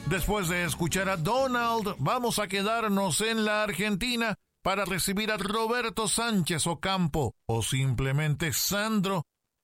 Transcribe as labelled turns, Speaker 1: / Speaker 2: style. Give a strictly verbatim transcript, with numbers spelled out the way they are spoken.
Speaker 1: Después de escuchar a Donald, vamos a quedarnos en la Argentina para recibir a Roberto Sánchez Ocampo, o simplemente Sandro,